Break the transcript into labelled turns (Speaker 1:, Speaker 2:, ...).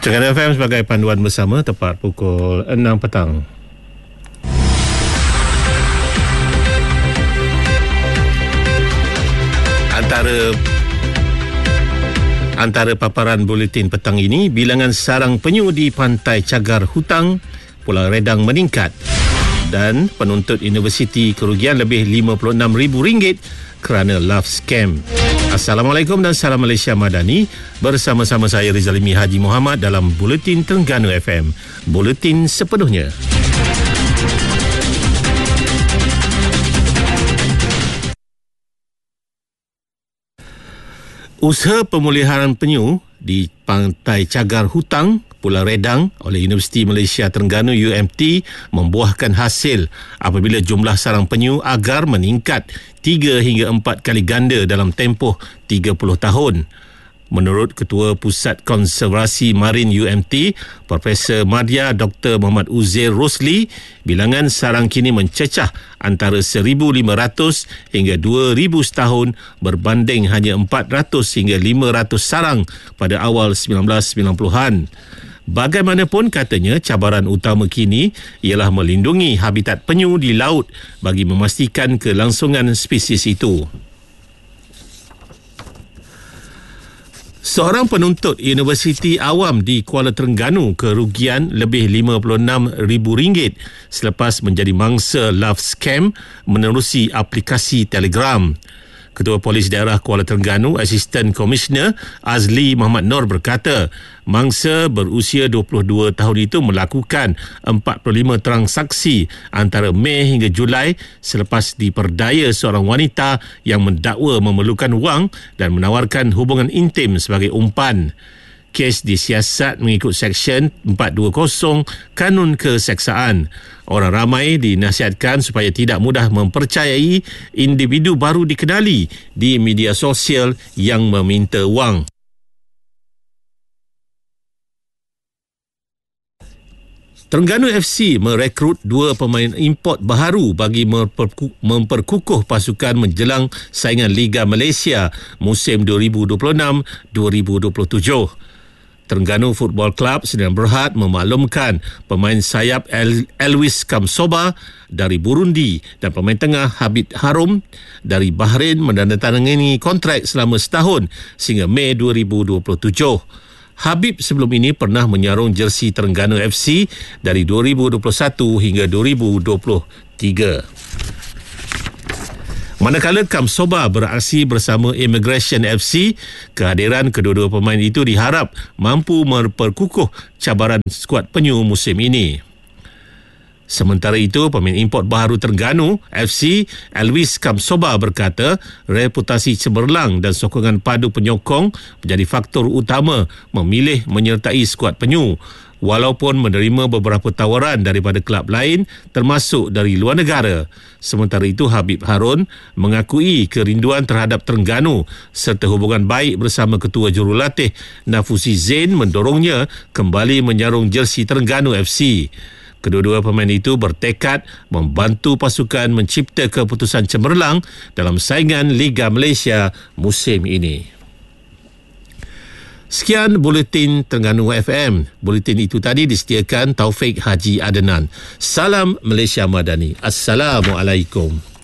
Speaker 1: Terengganu FM sebagai panduan bersama tepat pukul 6 petang. Antara paparan buletin petang ini, bilangan sarang penyu di Pantai Cagar Hutang, Pulau Redang meningkat dan penuntut universiti kerugian lebih RM56,000 kerana love scam. Assalamualaikum dan salam Malaysia Madani. Bersama-sama saya Rizalimi Haji Muhammad dalam Buletin Terengganu FM. Buletin sepenuhnya. Usaha pemulihan penyu di Pantai Cagar Hutang, Pulau Redang oleh Universiti Malaysia Terengganu UMT membuahkan hasil apabila jumlah sarang penyu agar meningkat 3 hingga 4 kali ganda dalam tempoh 30 tahun. Menurut Ketua Pusat Konservasi Marin UMT, Profesor Madya Dr. Muhammad Uzair Rosli, bilangan sarang kini mencecah antara 1,500 hingga 2,000 setahun berbanding hanya 400 hingga 500 sarang pada awal 1990-an. Bagaimanapun, katanya, cabaran utama kini ialah melindungi habitat penyu di laut bagi memastikan kelangsungan spesies itu. Seorang penuntut Universiti Awam di Kuala Terengganu kerugian lebih RM56,000 selepas menjadi mangsa love scam menerusi aplikasi Telegram. Ketua Polis Daerah Kuala Terengganu, Asisten Komisioner Azli Muhammad Nur berkata, mangsa berusia 22 tahun itu melakukan 45 transaksi antara Mei hingga Julai selepas diperdaya seorang wanita yang mendakwa memerlukan wang dan menawarkan hubungan intim sebagai umpan. Kes disiasat mengikut Seksyen 420 Kanun Keseksaan. Orang ramai dinasihatkan supaya tidak mudah mempercayai individu baru dikenali di media sosial yang meminta wang. Terengganu FC merekrut 2 pemain import baharu bagi memperkukuh pasukan menjelang saingan Liga Malaysia musim 2026-2027. Terengganu Football Club Sdn Bhd memaklumkan pemain sayap Elvis Kamsoba dari Burundi dan pemain tengah Habib Harum dari Bahrain menandatangani kontrak selama setahun sehingga Mei 2027. Habib sebelum ini pernah menyarung jersey Terengganu FC dari 2021 hingga 2023. Manakala Kamsoba beraksi bersama Immigration FC, kehadiran kedua-dua pemain itu diharap mampu memperkukuh cabaran skuad penyu musim ini. Sementara itu, pemain import baharu Terengganu FC, Elvis Kamsoba berkata, reputasi cemerlang dan sokongan padu penyokong menjadi faktor utama memilih menyertai skuad penyu. Walaupun menerima beberapa tawaran daripada kelab lain termasuk dari luar negara. Sementara itu, Habib Harun mengakui kerinduan terhadap Terengganu serta hubungan baik bersama Ketua Jurulatih Nafusi Zain mendorongnya kembali menyarung jersey Terengganu FC. Kedua-dua pemain itu bertekad membantu pasukan mencipta keputusan cemerlang dalam saingan Liga Malaysia musim ini. Sekian Buletin Terengganu FM. Buletin itu tadi disediakan Taufik Haji Adenan. Salam Malaysia Madani. Assalamualaikum.